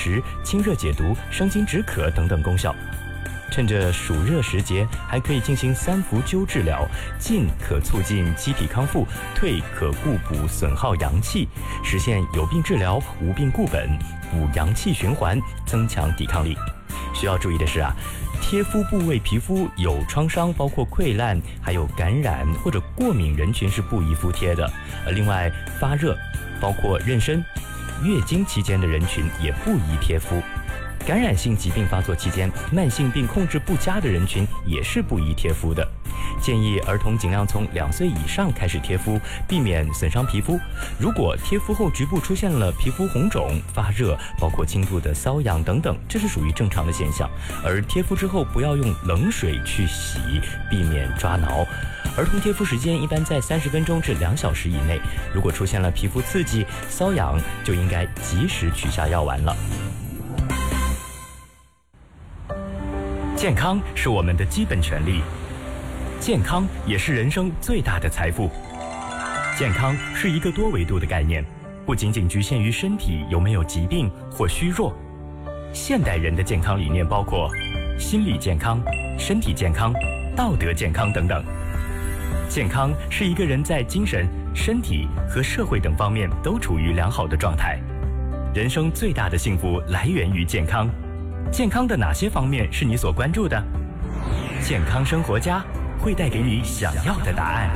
食、清热解毒、生津止渴等等功效。趁着暑热时节，还可以进行3伏灸治疗，进可促进机体康复，退可固补损耗阳气，实现有病治疗、无病固本，补阳气循环，增强抵抗力。需要注意的是贴肤部位皮肤有创伤，包括溃烂，还有感染或者过敏人群是不宜敷贴的。另外，发热，包括妊娠、月经期间的人群也不宜贴肤。感染性疾病发作期间，慢性病控制不佳的人群也是不宜贴肤的。建议儿童尽量从2岁以上开始贴肤，避免损伤皮肤。如果贴肤后局部出现了皮肤红肿、发热，包括轻度的瘙痒等等，这是属于正常的现象。而贴肤之后不要用冷水去洗，避免抓挠。儿童贴肤时间一般在30分钟至2小时以内。如果出现了皮肤刺激、瘙痒，就应该及时取下药丸了。健康是我们的基本权利，健康也是人生最大的财富。健康是一个多维度的概念，不仅仅局限于身体有没有疾病或虚弱。现代人的健康理念包括心理健康、身体健康、道德健康等等。健康是一个人在精神、身体和社会等方面都处于良好的状态。人生最大的幸福来源于健康。健康的哪些方面是你所关注的？健康生活家会带给你想要的答案。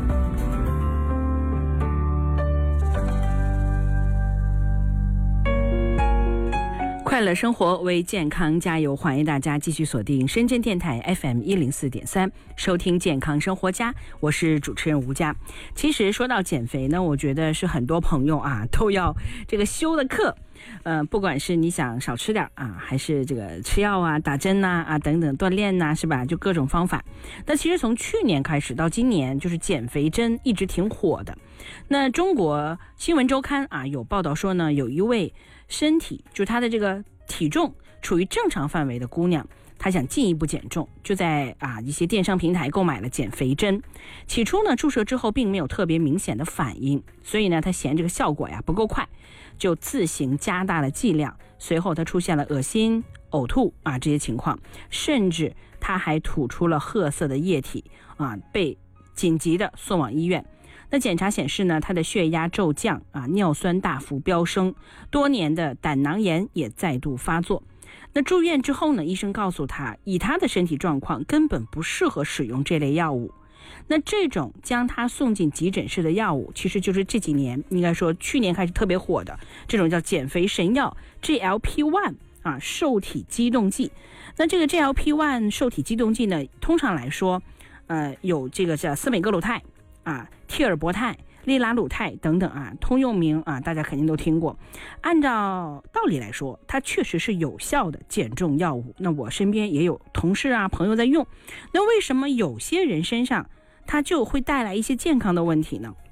快乐生活为健康加油，欢迎大家继续锁定深圳电台 FM104.3 收听健康生活家，我是主持人吴佳。其实说到减肥呢，我觉得是很多朋友都要这个修的课。不管是你想少吃点还是这个吃药打针等等锻炼是吧？就各种方法。那其实从去年开始到今年，就是减肥针一直挺火的。那中国新闻周刊有报道说呢，有一位身体就她的这个体重处于正常范围的姑娘，她想进一步减重，就在一些电商平台购买了减肥针。起初呢，注射之后并没有特别明显的反应，所以呢，她嫌这个效果不够快，就自行加大了剂量。随后她出现了恶心、呕吐这些情况，甚至她还吐出了褐色的液体被紧急的送往医院。那检查显示呢，她的血压骤降尿酸大幅飙升，多年的胆囊炎也再度发作。那住院之后呢，医生告诉她，以她的身体状况根本不适合使用这类药物。那这种将她送进急诊室的药物，其实就是这几年应该说去年开始特别火的这种叫减肥神药 GLP-1 受体激动剂。那这个 GLP-1 受体激动剂呢，通常来说有这个叫司美格鲁肽替尔博肽、利拉鲁肽等等通用名大家肯定都听过。按照道理来说，它确实是有效的减重药物。那我身边也有同事朋友在用。那为什么有些人身上它就会带来一些健康的问题呢？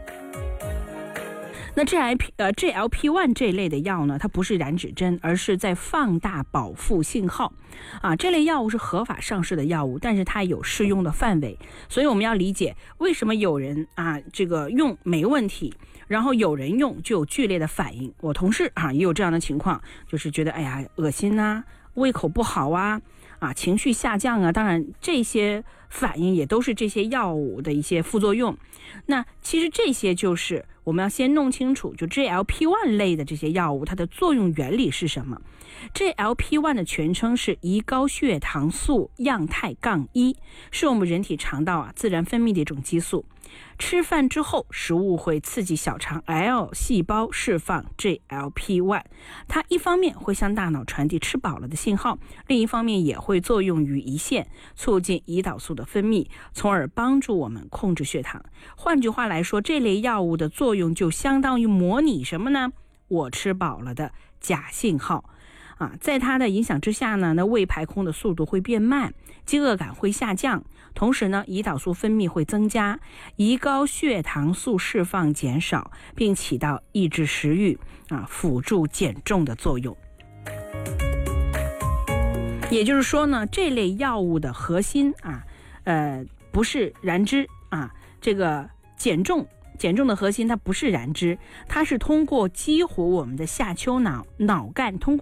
那GLP-1 这类的药呢，它不是燃脂针，而是在放大饱腹信号这类药物是合法上市的药物，但是它有适用的范围。所以我们要理解为什么有人这个用没问题，然后有人用就有剧烈的反应。我同事也有这样的情况，就是觉得恶心胃口不好情绪下降当然这些反应也都是这些药物的一些副作用。那其实这些就是我们要先弄清楚，就 GLP-1 类的这些药物它的作用原理是什么。GLP-1 的全称是胰高血糖素样态-1，是我们人体肠道自然分泌的一种激素。吃饭之后，食物会刺激小肠 L 细胞释放 GLP-1， 它一方面会向大脑传递吃饱了的信号，另一方面也会作用于胰腺，促进胰岛素的分泌，从而帮助我们控制血糖。换句话来说，这类药物的作用就相当于模拟什么呢？我吃饱了的假信号在它的影响之下呢，那胃排空的速度会变慢，饥饿感会下降，同时呢，胰岛素分泌会增加，胰高血糖素释放减少，并起到抑制食欲辅助减重的作用。也就是说呢，这类药物的核心不是燃脂这个减重的核心它不是燃脂，它是通过激活我们的下丘脑干，通过